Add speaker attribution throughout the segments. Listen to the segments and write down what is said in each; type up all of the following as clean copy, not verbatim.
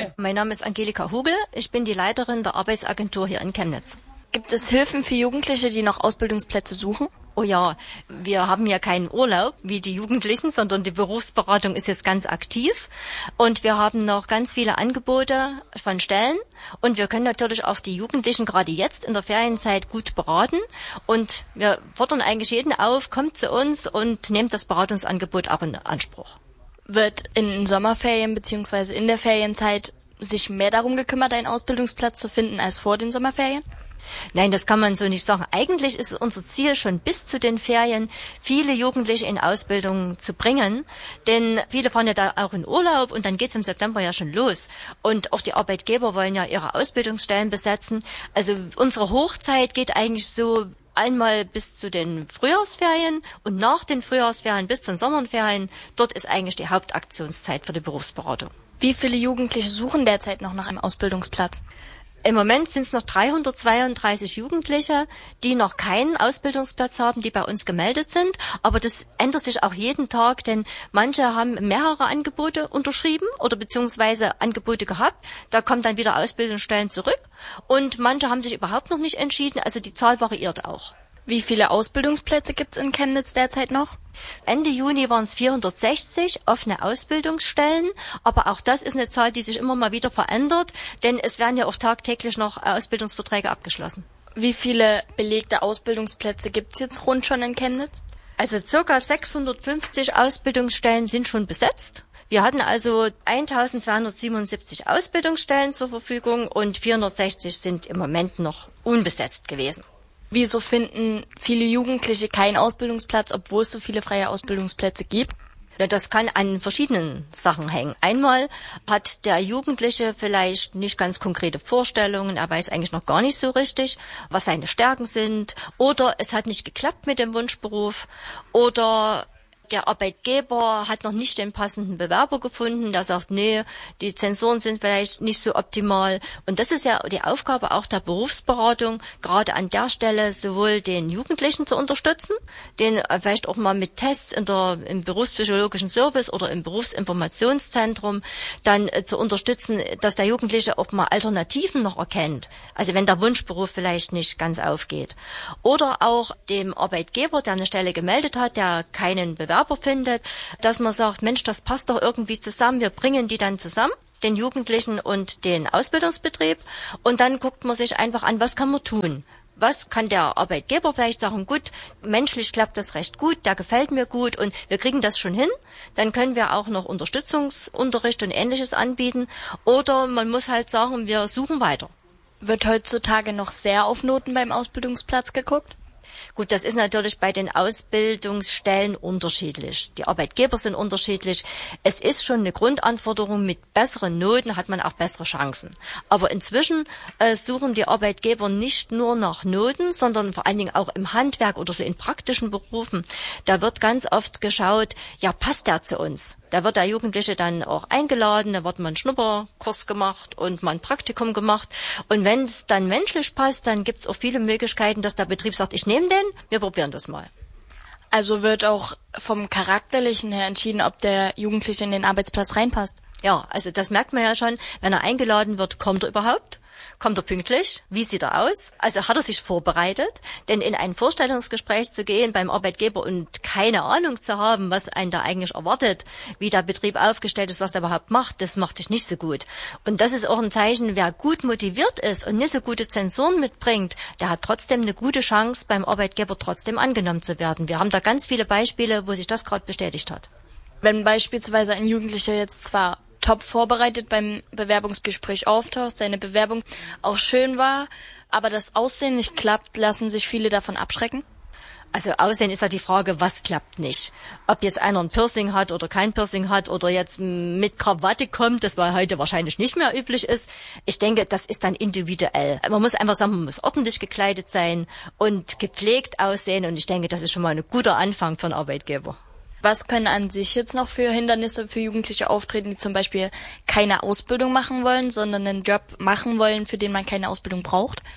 Speaker 1: Mein Name ist Angelika Hugel, ich bin die Leiterin der Arbeitsagentur hier in Chemnitz.
Speaker 2: Gibt es Hilfen für Jugendliche, die noch Ausbildungsplätze suchen?
Speaker 1: Oh ja, wir haben ja keinen Urlaub wie die Jugendlichen, sondern die Berufsberatung ist jetzt ganz aktiv und wir haben noch ganz viele Angebote von Stellen und wir können natürlich auch die Jugendlichen gerade jetzt in der Ferienzeit gut beraten und wir fordern eigentlich jeden auf, kommt zu uns und nehmt das Beratungsangebot auch in Anspruch.
Speaker 2: Wird in Sommerferien bzw. in der Ferienzeit sich mehr darum gekümmert, einen Ausbildungsplatz zu finden als vor den Sommerferien?
Speaker 1: Nein, das kann man so nicht sagen. Eigentlich ist unser Ziel schon bis zu den Ferien, viele Jugendliche in Ausbildung zu bringen, denn viele fahren ja da auch in Urlaub und dann geht's im September ja schon los. Und auch die Arbeitgeber wollen ja ihre Ausbildungsstellen besetzen. Also unsere Hochzeit geht eigentlich so einmal bis zu den Frühjahrsferien und nach den Frühjahrsferien bis zu den Sommerferien. Dort ist eigentlich die Hauptaktionszeit für die Berufsberatung.
Speaker 2: Wie viele Jugendliche suchen derzeit noch nach einem Ausbildungsplatz?
Speaker 1: Im Moment sind es noch 332 Jugendliche, die noch keinen Ausbildungsplatz haben, die bei uns gemeldet sind. Aber das ändert sich auch jeden Tag, denn manche haben mehrere Angebote unterschrieben oder beziehungsweise Angebote gehabt. Da kommen dann wieder Ausbildungsstellen zurück. Und manche haben sich überhaupt noch nicht entschieden. Also die Zahl variiert auch.
Speaker 2: Wie viele Ausbildungsplätze gibt es in Chemnitz derzeit noch?
Speaker 1: Ende Juni waren es 460 offene Ausbildungsstellen, aber auch das ist eine Zahl, die sich immer mal wieder verändert, denn es werden ja auch tagtäglich noch Ausbildungsverträge abgeschlossen.
Speaker 2: Wie viele belegte Ausbildungsplätze gibt es jetzt rund schon in Chemnitz?
Speaker 1: Also ca. 650 Ausbildungsstellen sind schon besetzt. Wir hatten also 1277 Ausbildungsstellen zur Verfügung und 460 sind im Moment noch unbesetzt gewesen.
Speaker 2: Wieso finden viele Jugendliche keinen Ausbildungsplatz, obwohl es so viele freie Ausbildungsplätze gibt?
Speaker 1: Ja, das kann an verschiedenen Sachen hängen. Einmal hat der Jugendliche vielleicht nicht ganz konkrete Vorstellungen, er weiß eigentlich noch gar nicht so richtig, was seine Stärken sind, oder es hat nicht geklappt mit dem Wunschberuf, oder der Arbeitgeber hat noch nicht den passenden Bewerber gefunden, der sagt, nee, die Zensuren sind vielleicht nicht so optimal. Und das ist ja die Aufgabe auch der Berufsberatung, gerade an der Stelle sowohl den Jugendlichen zu unterstützen, den vielleicht auch mal mit Tests im berufspsychologischen Service oder im Berufsinformationszentrum dann zu unterstützen, dass der Jugendliche auch mal Alternativen noch erkennt. Also wenn der Wunschberuf vielleicht nicht ganz aufgeht. Oder auch dem Arbeitgeber, der eine Stelle gemeldet hat, der keinen Bewerber findet, dass man sagt, Mensch, das passt doch irgendwie zusammen, wir bringen die dann zusammen, den Jugendlichen und den Ausbildungsbetrieb, und dann guckt man sich einfach an, was kann man tun. Was kann der Arbeitgeber vielleicht sagen, gut, menschlich klappt das recht gut, der gefällt mir gut und wir kriegen das schon hin. Dann können wir auch noch Unterstützungsunterricht und Ähnliches anbieten. Oder man muss halt sagen, wir suchen weiter.
Speaker 2: Wird heutzutage noch sehr auf Noten beim Ausbildungsplatz geguckt?
Speaker 1: Gut, das ist natürlich bei den Ausbildungsstellen unterschiedlich. Die Arbeitgeber sind unterschiedlich. Es ist schon eine Grundanforderung, mit besseren Noten hat man auch bessere Chancen. Aber inzwischen suchen die Arbeitgeber nicht nur nach Noten, sondern vor allen Dingen auch im Handwerk oder so in praktischen Berufen. Da wird ganz oft geschaut, ja, passt der zu uns? Da wird der Jugendliche dann auch eingeladen, da wird mal ein Schnupperkurs gemacht und mal ein Praktikum gemacht. Und wenn es dann menschlich passt, dann gibt es auch viele Möglichkeiten, dass der Betrieb sagt, ich nehme den, wir probieren das mal.
Speaker 2: Also wird auch vom Charakterlichen her entschieden, ob der Jugendliche in den Arbeitsplatz reinpasst?
Speaker 1: Ja, also das merkt man ja schon, wenn er eingeladen wird, kommt er überhaupt? Kommt er pünktlich? Wie sieht er aus? Also hat er sich vorbereitet? Denn in ein Vorstellungsgespräch zu gehen beim Arbeitgeber und keine Ahnung zu haben, was einen da eigentlich erwartet, wie der Betrieb aufgestellt ist, was er überhaupt macht, das macht dich nicht so gut. Und das ist auch ein Zeichen, wer gut motiviert ist und nicht so gute Zensuren mitbringt, der hat trotzdem eine gute Chance, beim Arbeitgeber trotzdem angenommen zu werden. Wir haben da ganz viele Beispiele, wo sich das gerade bestätigt hat.
Speaker 2: Wenn beispielsweise ein Jugendlicher jetzt zwar top vorbereitet beim Bewerbungsgespräch auftaucht, seine Bewerbung auch schön war, aber das Aussehen nicht klappt, lassen sich viele davon abschrecken?
Speaker 1: Also Aussehen ist ja die Frage, was klappt nicht. Ob jetzt einer ein Piercing hat oder kein Piercing hat oder jetzt mit Krawatte kommt, das weil heute wahrscheinlich nicht mehr üblich ist. Ich denke, das ist dann individuell. Man muss einfach sagen, man muss ordentlich gekleidet sein und gepflegt aussehen, und ich denke, das ist schon mal ein guter Anfang für einen Arbeitgeber.
Speaker 2: Was können an sich jetzt noch für Hindernisse für Jugendliche auftreten, die zum Beispiel keine Ausbildung machen wollen, sondern einen Job machen wollen, für den man keine Ausbildung braucht?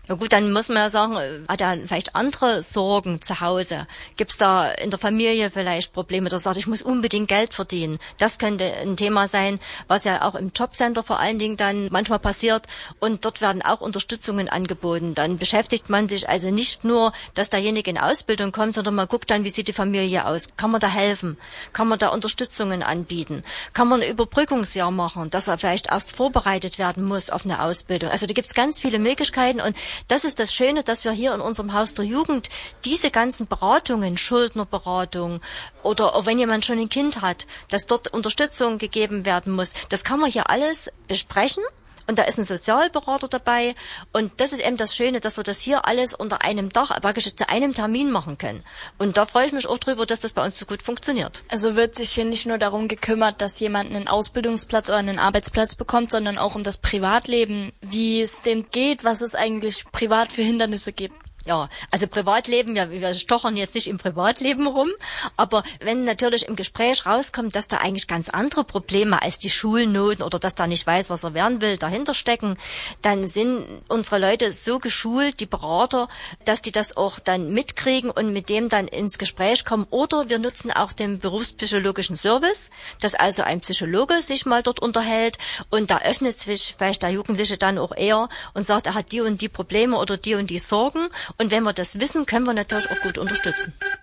Speaker 1: Na gut, dann muss man ja sagen, hat er vielleicht andere Sorgen zu Hause? Gibt's da in der Familie vielleicht Probleme, dass er sagt, ich muss unbedingt Geld verdienen? Das könnte ein Thema sein, was ja auch im Jobcenter vor allen Dingen dann manchmal passiert. Und dort werden auch Unterstützungen angeboten. Dann beschäftigt man sich also nicht nur, dass derjenige in Ausbildung kommt, sondern man guckt dann, wie sieht die Familie aus? Kann man da helfen? Kann man da Unterstützungen anbieten? Kann man ein Überbrückungsjahr machen, dass er vielleicht erst vorbereitet werden muss auf eine Ausbildung? Also da gibt's ganz viele Möglichkeiten und das ist das Schöne, dass wir hier in unserem Haus der Jugend diese ganzen Beratungen, Schuldnerberatung oder auch wenn jemand schon ein Kind hat, dass dort Unterstützung gegeben werden muss, das kann man hier alles besprechen. Und da ist ein Sozialberater dabei. Und das ist eben das Schöne, dass wir das hier alles unter einem Dach, praktisch zu einem Termin machen können. Und da freue ich mich auch drüber, dass das bei uns so gut funktioniert.
Speaker 2: Also wird sich hier nicht nur darum gekümmert, dass jemand einen Ausbildungsplatz oder einen Arbeitsplatz bekommt, sondern auch um das Privatleben, wie es dem geht, was es eigentlich privat für Hindernisse gibt.
Speaker 1: Ja, also Privatleben, wir stochern jetzt nicht im Privatleben rum, aber wenn natürlich im Gespräch rauskommt, dass da eigentlich ganz andere Probleme als die Schulnoten oder dass da nicht weiß, was er werden will, dahinter stecken, dann sind unsere Leute so geschult, die Berater, dass die das auch dann mitkriegen und mit dem dann ins Gespräch kommen. Oder wir nutzen auch den berufspsychologischen Service, dass also ein Psychologe sich mal dort unterhält und da öffnet sich vielleicht der Jugendliche dann auch eher und sagt, er hat die und die Probleme oder die und die Sorgen. Und wenn wir das wissen, können wir natürlich auch gut unterstützen.